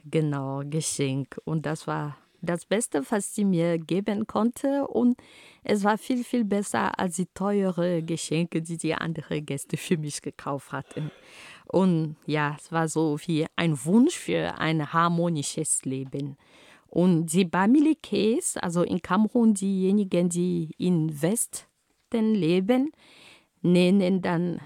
genau, Geschenk. Und das war das Beste, was sie mir geben konnte. Und es war viel, viel besser als die teure Geschenke, die die andere Gäste für mich gekauft hatten. Und ja, es war so wie ein Wunsch für ein harmonisches Leben. Und die Bamilekes, also in Kamerun, diejenigen, die im Westen leben, nennen dann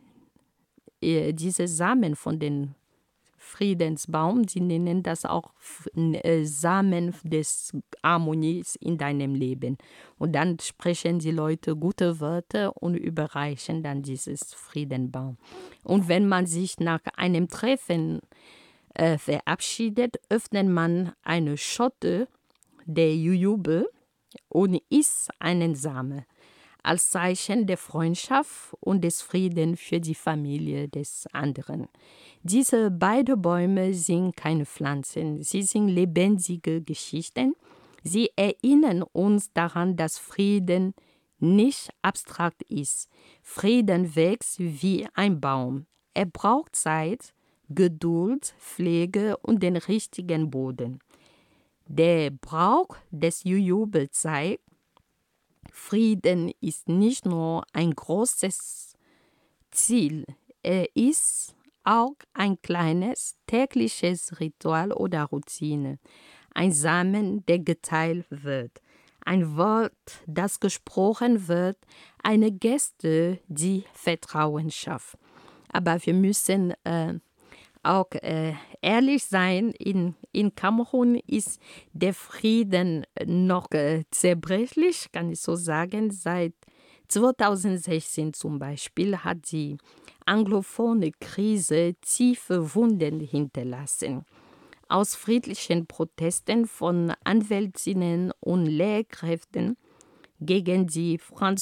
diese Samen von den Friedensbaum, sie nennen das auch Samen des Harmonies in deinem Leben. Und dann sprechen die Leute gute Wörter und überreichen dann dieses Friedenbaum. Und wenn man sich nach einem Treffen verabschiedet, öffnet man eine Schotte der Jujube und isst einen Samen als Zeichen der Freundschaft und des Friedens für die Familie des anderen. Diese beiden Bäume sind keine Pflanzen, sie sind lebendige Geschichten. Sie erinnern uns daran, dass Frieden nicht abstrakt ist. Frieden wächst wie ein Baum. Er braucht Zeit, Geduld, Pflege und den richtigen Boden. Der Brauch des Jujubel zeigt, Frieden ist nicht nur ein großes Ziel, er ist auch ein kleines tägliches Ritual oder Routine, ein Samen, der geteilt wird, ein Wort, das gesprochen wird, eine Geste, die Vertrauen schafft. Aber wir müssen auch ehrlich sein, in Kamerun ist der Frieden noch zerbrechlich, kann ich so sagen. Seit 2016 zum Beispiel hat die anglophone Krise tiefe Wunden hinterlassen. Aus friedlichen Protesten von Anwältinnen und Lehrkräften gegen die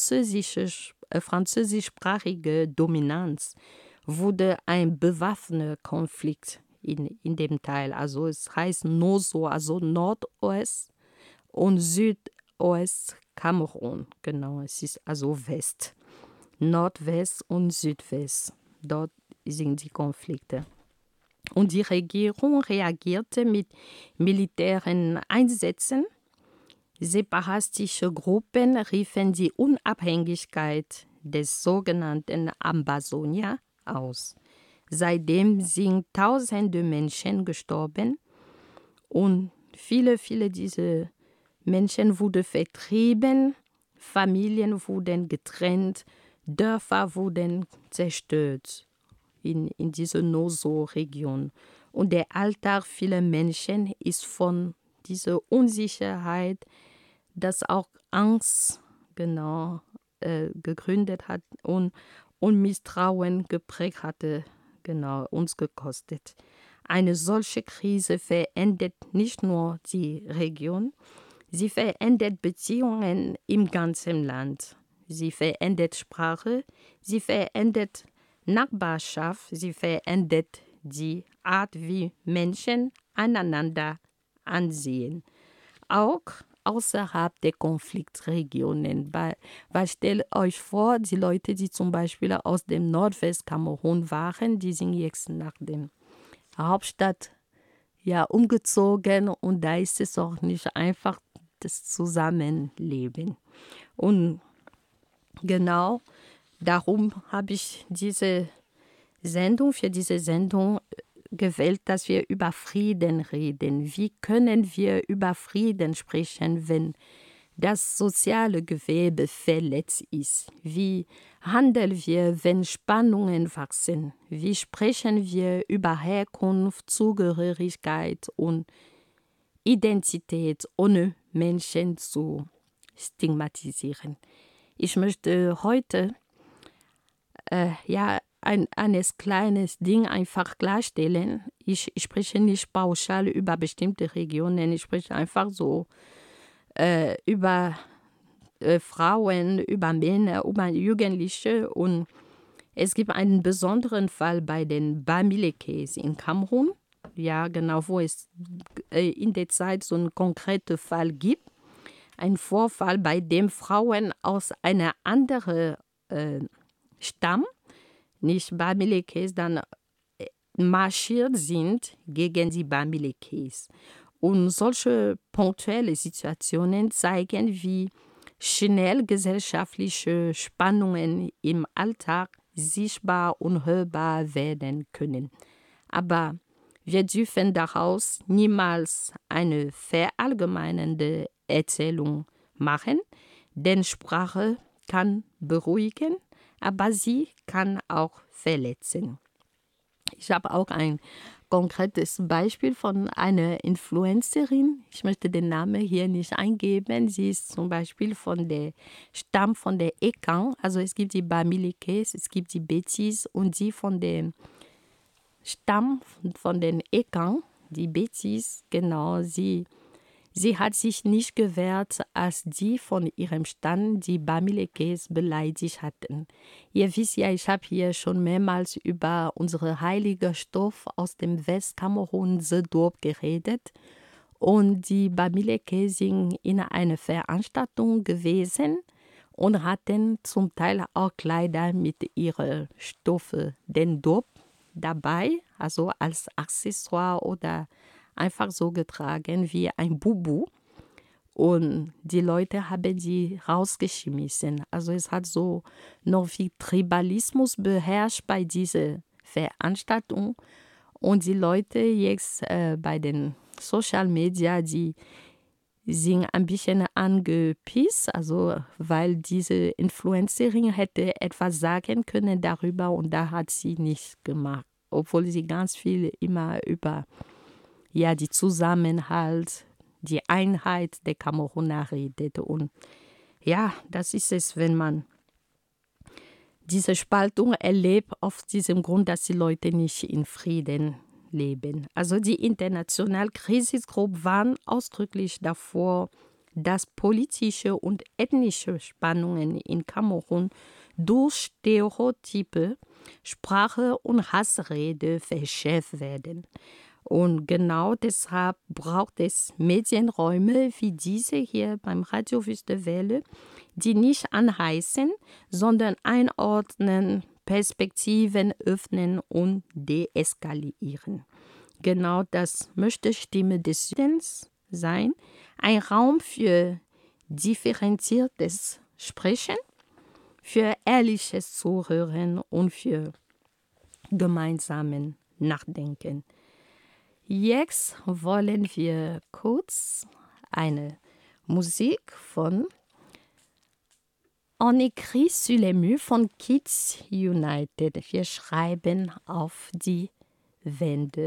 französischsprachige Dominanz wurde ein bewaffneter Konflikt in dem Teil. Also es heißt Noso, also Nordost und Südost Kamerun. Genau, es ist also West. Nordwest und Südwest. Dort sind die Konflikte. Und die Regierung reagierte mit militären Einsätzen. Separatistische Gruppen riefen die Unabhängigkeit des sogenannten Ambazonia aus. Seitdem sind tausende Menschen gestorben und viele dieser Menschen wurden vertrieben, Familien wurden getrennt, Dörfer wurden zerstört in dieser Noso-Region. Und der Alltag vieler Menschen ist von dieser Unsicherheit, das auch Angst gegründet hat und Misstrauen geprägt hatte, uns gekostet. Eine solche Krise verändert nicht nur die Region, sie verändert Beziehungen im ganzen Land. Sie verändert Sprache, sie verändert Nachbarschaft, sie verändert die Art, wie Menschen einander ansehen. Auch außerhalb der Konfliktregionen. Weil stellt euch vor, die Leute, die zum Beispiel aus dem Nordwestkamerun waren, die sind jetzt nach der Hauptstadt umgezogen und da ist es auch nicht einfach das Zusammenleben. Und genau darum habe ich diese Sendung gewählt, dass wir über Frieden reden. Wie können wir über Frieden sprechen, wenn das soziale Gewebe verletzt ist? Wie handeln wir, wenn Spannungen wachsen? Wie sprechen wir über Herkunft, Zugehörigkeit und Identität, ohne Menschen zu stigmatisieren? Ich möchte heute ein kleines Ding einfach klarstellen. Ich spreche nicht pauschal über bestimmte Regionen, ich spreche einfach so über Frauen, über Männer, über Jugendliche. Und es gibt einen besonderen Fall bei den Bamilekes in Kamerun, wo es in der Zeit so einen konkreten Fall gibt. Ein Vorfall, bei dem Frauen aus einer anderen Stamm, nicht Bamilekes, dann marschiert sind gegen die Bamilekes. Und solche punktuelle Situationen zeigen, wie schnell gesellschaftliche Spannungen im Alltag sichtbar und hörbar werden können. Aber wir dürfen daraus niemals eine verallgemeinernde Erzählung machen, denn Sprache kann beruhigen, aber sie kann auch verletzen. Ich habe auch ein konkretes Beispiel von einer Influencerin. Ich möchte den Namen hier nicht eingeben. Sie ist zum Beispiel stammt von der Ekan. Also es gibt die Bamilikes, es gibt die Betis und sie von dem Stamm von den Ekan, die Betis, genau, sie hat sich nicht gewehrt, als die von ihrem Stand die Bamilekes beleidigt hatten. Ihr wisst ja, ich habe hier schon mehrmals über unsere heilige Stoff aus dem Westkamerun Sedorp geredet. Und die Bamilekes sind in einer Veranstaltung gewesen und hatten zum Teil auch Kleider mit ihren Stoffe, den Dorp, dabei, also als Accessoire oder einfach so getragen wie ein Bubu. Und die Leute haben sie rausgeschmissen. Also es hat so noch wie Tribalismus beherrscht bei dieser Veranstaltung. Und die Leute jetzt bei den Social Media, die sind ein bisschen angepisst, also weil diese Influencerin hätte etwas sagen können darüber und da hat sie nichts gemacht, obwohl sie ganz viel immer über die Zusammenhalt, die Einheit der Kameruner redet. Und ja, das ist es, wenn man diese Spaltung erlebt, auf diesem Grund, dass die Leute nicht in Frieden leben. Also die internationale Krisengruppe waren ausdrücklich davor, dass politische und ethnische Spannungen in Kamerun durch Stereotype, Sprache und Hassrede verschärft werden. Und genau deshalb braucht es Medienräume wie diese hier beim Radio Wüste Welle, die nicht anheißen, sondern einordnen, Perspektiven öffnen und deeskalieren. Genau das möchte Stimme des Südens sein, ein Raum für differenziertes Sprechen, für ehrliches Zuhören und für gemeinsamen Nachdenken. Jetzt wollen wir kurz eine Musik von On écrit sur les murs von Kids United. Wir schreiben auf die Wände.